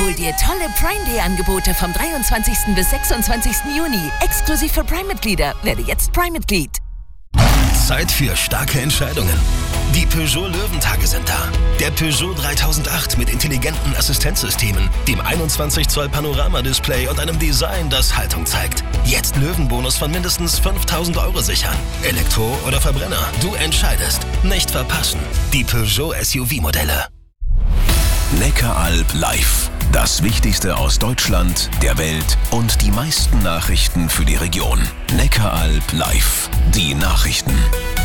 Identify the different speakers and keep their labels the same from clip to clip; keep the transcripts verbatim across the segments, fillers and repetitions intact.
Speaker 1: Hol dir tolle Prime Day Angebote vom dreiundzwanzigsten bis sechsundzwanzigsten Juni. Exklusiv für Prime-Mitglieder. Werde jetzt Prime-Mitglied.
Speaker 2: Zeit für starke Entscheidungen. Die Peugeot Löwentage sind da. Der Peugeot dreitausendacht mit intelligenten Assistenzsystemen, dem einundzwanzig Zoll Panoramadisplay und einem Design, das Haltung zeigt. Jetzt Löwenbonus von mindestens fünftausend Euro sichern. Elektro oder Verbrenner, du entscheidest. Nicht verpassen. Die Peugeot S U V-Modelle.
Speaker 3: Neckaralb live. Das Wichtigste aus Deutschland, der Welt und die meisten Nachrichten für die Region. Neckaralb live. Die Nachrichten.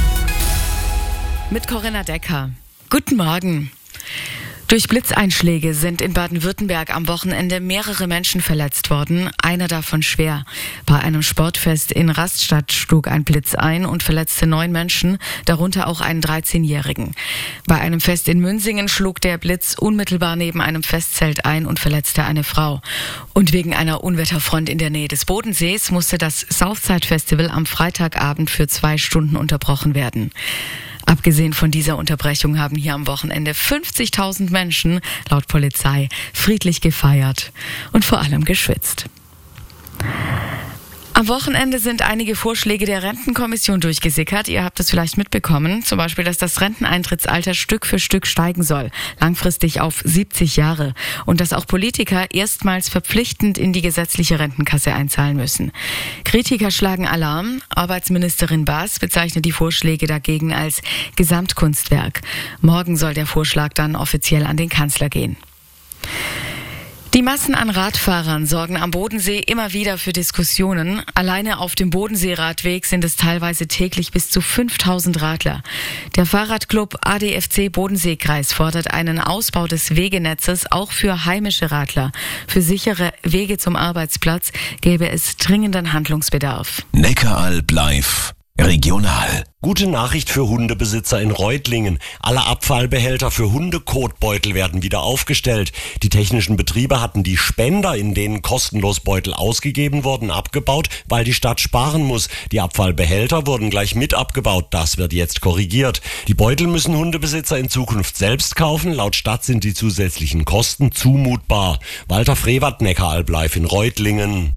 Speaker 4: Mit Corinna Decker. Guten Morgen. Durch Blitzeinschläge sind in Baden-Württemberg am Wochenende mehrere Menschen verletzt worden, einer davon schwer. Bei einem Sportfest in Rastatt schlug ein Blitz ein und verletzte neun Menschen, darunter auch einen dreizehnjährigen. Bei einem Fest in Münsingen schlug der Blitz unmittelbar neben einem Festzelt ein und verletzte eine Frau. Und wegen einer Unwetterfront in der Nähe des Bodensees musste das Southside Festival am Freitagabend für zwei Stunden unterbrochen werden. Abgesehen von dieser Unterbrechung haben hier am Wochenende fünfzigtausend Menschen, laut Polizei, friedlich gefeiert und vor allem geschwitzt. Am Wochenende sind einige Vorschläge der Rentenkommission durchgesickert. Ihr habt es vielleicht mitbekommen, zum Beispiel, dass das Renteneintrittsalter Stück für Stück steigen soll, langfristig auf siebzig Jahre. Und dass auch Politiker erstmals verpflichtend in die gesetzliche Rentenkasse einzahlen müssen. Kritiker schlagen Alarm. Arbeitsministerin Baas bezeichnet die Vorschläge dagegen als Gesamtkunstwerk. Morgen soll der Vorschlag dann offiziell an den Kanzler gehen. Die Massen an Radfahrern sorgen am Bodensee immer wieder für Diskussionen. Alleine auf dem Bodenseeradweg sind es teilweise täglich bis zu fünftausend Radler. Der Fahrradclub A D F C Bodenseekreis fordert einen Ausbau des Wegenetzes auch für heimische Radler. Für sichere Wege zum Arbeitsplatz gäbe es dringenden Handlungsbedarf.
Speaker 3: Neckaralb live. Regional.
Speaker 5: Gute Nachricht für Hundebesitzer in Reutlingen. Alle Abfallbehälter für Hundekotbeutel werden wieder aufgestellt. Die technischen Betriebe hatten die Spender, in denen kostenlos Beutel ausgegeben wurden, abgebaut, weil die Stadt sparen muss. Die Abfallbehälter wurden gleich mit abgebaut. Das wird jetzt korrigiert. Die Beutel müssen Hundebesitzer in Zukunft selbst kaufen. Laut Stadt sind die zusätzlichen Kosten zumutbar. Walter Frevert, Neckaralb live in Reutlingen.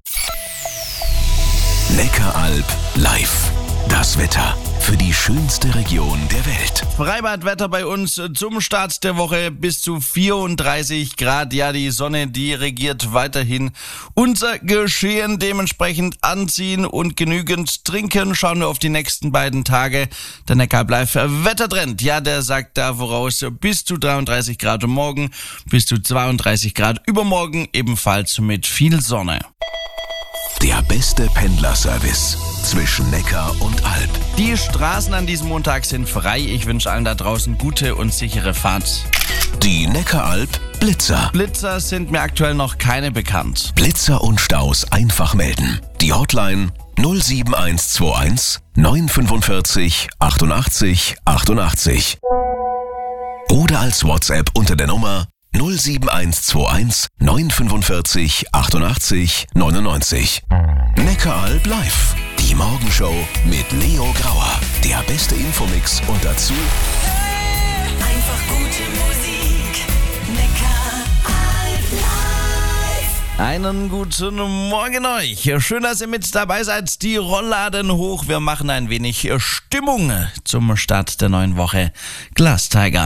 Speaker 3: Neckaralb live. Das Wetter für die schönste Region der Welt.
Speaker 6: Freibadwetter bei uns zum Start der Woche bis zu vierunddreißig Grad. Ja, die Sonne, die regiert weiterhin unser Geschehen. Dementsprechend anziehen und genügend trinken. Schauen wir auf die nächsten beiden Tage. Der Neckaralb live Wettertrend, ja, der sagt da voraus bis zu dreiunddreißig Grad morgen, bis zu zweiunddreißig Grad übermorgen, ebenfalls mit viel Sonne.
Speaker 3: Der beste Pendlerservice zwischen Neckar und Alb.
Speaker 6: Die Straßen an diesem Montag sind frei. Ich wünsche allen da draußen gute und sichere Fahrt.
Speaker 3: Die Neckaralb Blitzer.
Speaker 6: Blitzer sind mir aktuell noch keine bekannt.
Speaker 3: Blitzer und Staus einfach melden. Die Hotline null sieben eins zwei eins neun fünfundvierzig achtundachtzig achtundachtzig. Oder als WhatsApp unter der Nummer null sieben eins zwei eins neun fünfundvierzig achtundachtzig neunundneunzig. Neckaralb live. Die Morgenshow mit Leo Grauer. Der beste Infomix und dazu
Speaker 1: Einfach gute Musik. Neckaralb live.
Speaker 6: Einen guten Morgen euch. Schön, dass ihr mit dabei seid. Die Rollladen hoch. Wir machen ein wenig Stimmung zum Start der neuen Woche. Glastiger.